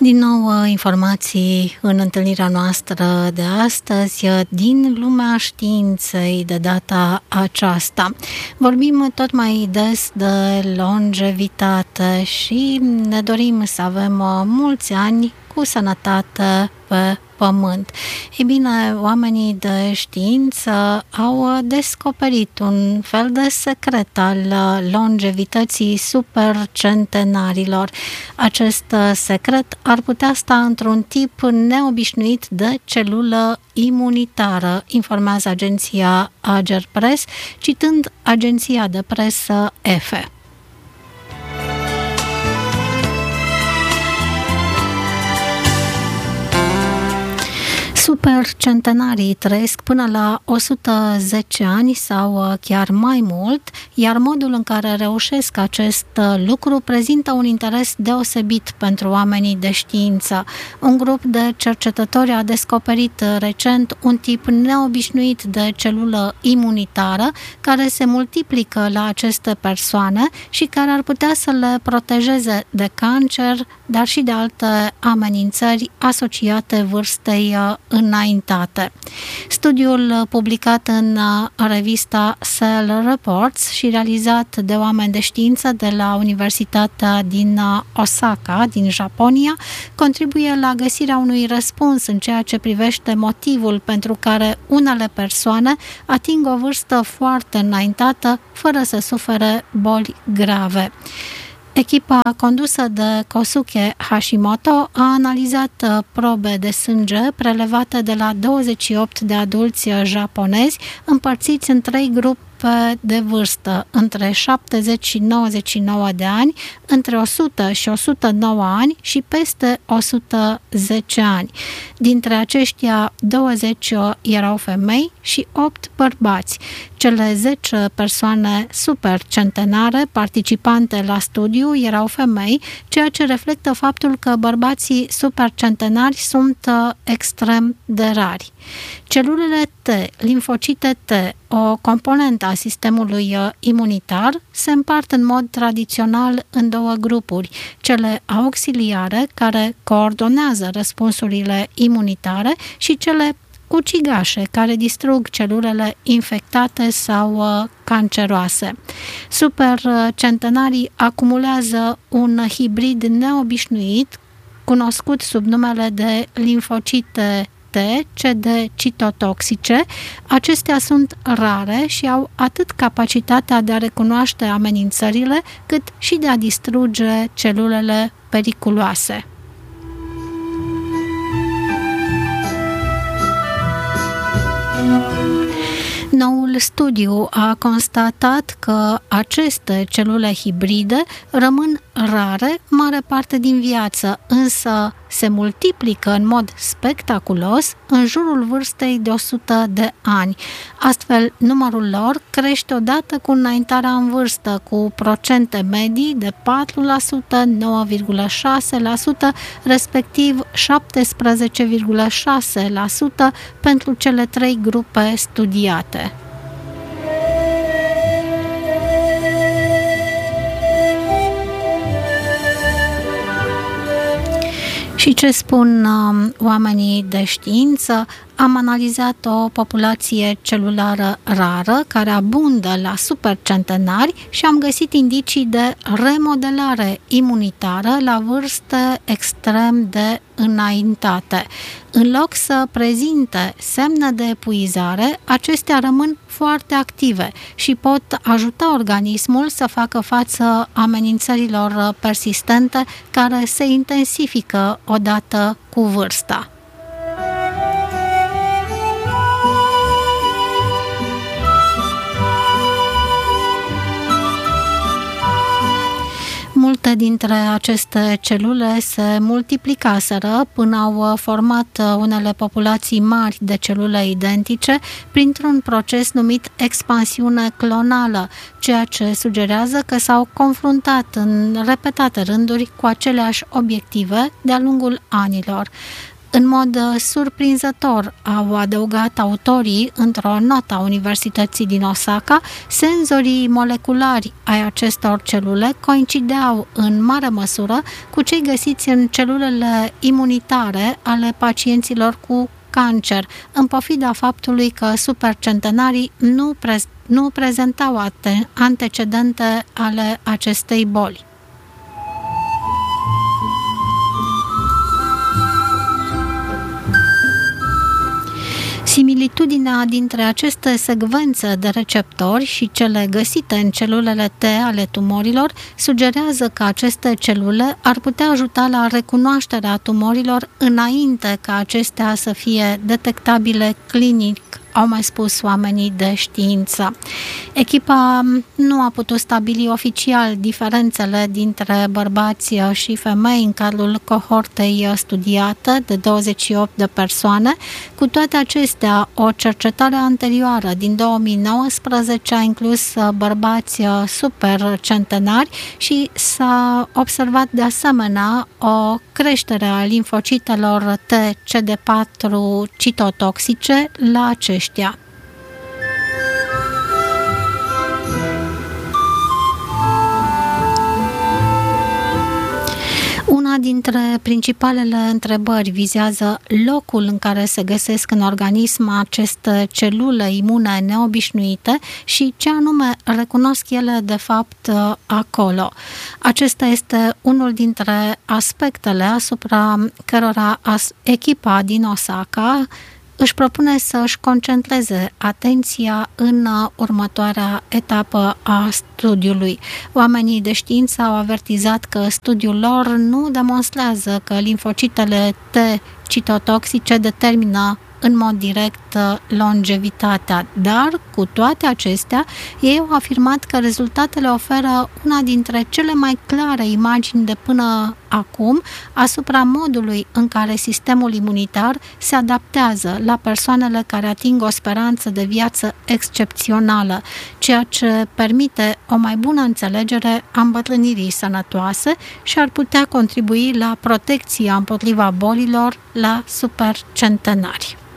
Din nou informații în întâlnirea noastră de astăzi din lumea științei de data aceasta. Vorbim tot mai des de longevitate și ne dorim să avem mulți ani cu sănătate pe pământ. Ei bine, oamenii de știință au descoperit un fel de secret al longevității supercentenarilor. Acest secret ar putea sta într-un tip neobișnuit de celulă imunitară, informează agenția Agerpres, citând agenția de presă EFE. Supercentenarii trăiesc până la 110 ani sau chiar mai mult, iar modul în care reușesc acest lucru prezintă un interes deosebit pentru oamenii de știință. Un grup de cercetători a descoperit recent un tip neobișnuit de celulă imunitară care se multiplică la aceste persoane și care ar putea să le protejeze de cancer, dar și de alte amenințări asociate vârstei înaintate. Studiul publicat în revista Cell Reports și realizat de oameni de știință de la Universitatea din Osaka, din Japonia, contribuie la găsirea unui răspuns în ceea ce privește motivul pentru care unele persoane ating o vârstă foarte înaintată fără să sufere boli grave. Echipa condusă de Kosuke Hashimoto a analizat probe de sânge prelevate de la 28 de adulți japonezi împărțiți în 3 grupe de vârstă, între 70 și 99 de ani, între 100 și 109 ani și peste 110 ani. Dintre aceștia, 20 erau femei și 8 bărbați. Cele 10 persoane supercentenare participante la studiu erau femei, ceea ce reflectă faptul că bărbații supercentenari sunt extrem de rari. Celulele T, limfocite T, o componentă a sistemului imunitar, se împart în mod tradițional în 2 grupuri, cele auxiliare, care coordonează răspunsurile imunitare, și cele ucigașe, care distrug celulele infectate sau canceroase. Supercentenarii acumulează un hibrid neobișnuit, cunoscut sub numele de limfocite T, CD citotoxice. Acestea sunt rare și au atât capacitatea de a recunoaște amenințările, cât și de a distruge celulele periculoase. Noul studiu a constatat că aceste celule hibride rămân rare mare parte din viață, însă se multiplică în mod spectaculos în jurul vârstei de 100 de ani. Astfel, numărul lor crește odată cu înaintarea în vârstă, cu procente medii de 4%, 9,6%, respectiv 17,6% pentru cele 3 grupe studiate. Și ce spun oamenii de știință? Am analizat o populație celulară rară care abundă la supercentenari și am găsit indicii de remodelare imunitară la vârste extrem de înaintate. În loc să prezinte semne de epuizare, acestea rămân foarte active și pot ajuta organismul să facă față amenințărilor persistente care se intensifică odată cu vârsta. Multe dintre aceste celule se multiplicaseră până au format unele populații mari de celule identice printr-un proces numit expansiune clonală, ceea ce sugerează că s-au confruntat în repetate rânduri cu aceleași obiective de-a lungul anilor. În mod surprinzător, au adăugat autorii într-o notă a Universității din Osaka, senzorii moleculari ai acestor celule coincideau în mare măsură cu cei găsiți în celulele imunitare ale pacienților cu cancer, în pofida faptului că supercentenarii nu prezentau antecedente ale acestei boli. Similitudinea dintre aceste secvențe de receptori și cele găsite în celulele T ale tumorilor sugerează că aceste celule ar putea ajuta la recunoașterea tumorilor înainte ca acestea să fie detectabile clinic, au mai spus oamenii de știință. Echipa nu a putut stabili oficial diferențele dintre bărbați și femei în cadrul cohortei studiată de 28 de persoane. Cu toate acestea, o cercetare anterioară din 2019 a inclus bărbați supercentenari și s-a observat de asemenea o creștere a limfocitelor TCD4 citotoxice la aceștia. Una dintre principalele întrebări vizează locul în care se găsesc în organism aceste celule imune neobișnuite și ce anume recunosc ele de fapt acolo. Acesta este unul dintre aspectele asupra cărora echipa din Osaka își propune să își concentreze atenția în următoarea etapă a studiului. Oamenii de știință au avertizat că studiul lor nu demonstrează că limfocitele T citotoxice determină în mod direct longevitatea, dar cu toate acestea, ei au afirmat că rezultatele oferă una dintre cele mai clare imagini de până acum asupra modului în care sistemul imunitar se adaptează la persoanele care ating o speranță de viață excepțională, ceea ce permite o mai bună înțelegere a îmbătrânirii sănătoase și ar putea contribui la protecția împotriva bolilor la supercentenari.